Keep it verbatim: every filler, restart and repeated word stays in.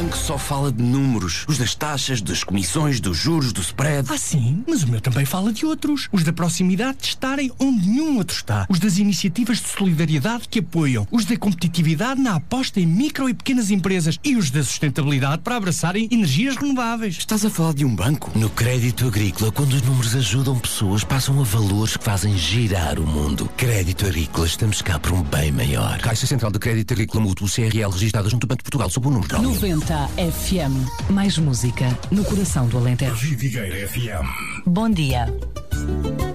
banco só fala de números. Os das taxas, das comissões, dos juros, do spread. Ah, sim? Mas o meu também fala de outros. Os da proximidade de estarem onde nenhum outro está. Os das iniciativas de solidariedade que apoiam. Os da competitividade na aposta em micro e pequenas empresas. E os da sustentabilidade para abraçarem energias renováveis. Estás a falar de um banco? No Crédito Agrícola, quando os números ajudam pessoas, passam a valores que fazem girar o mundo. Crédito Agrícola, estamos cá por um bem maior. Caixa Central de Crédito Agrícola Mútuo, C R L, registrada junto ao Banco de Portugal, sob o número noventa F M. Mais música no coração do Alentejo. Vivigueira F M. Bom dia.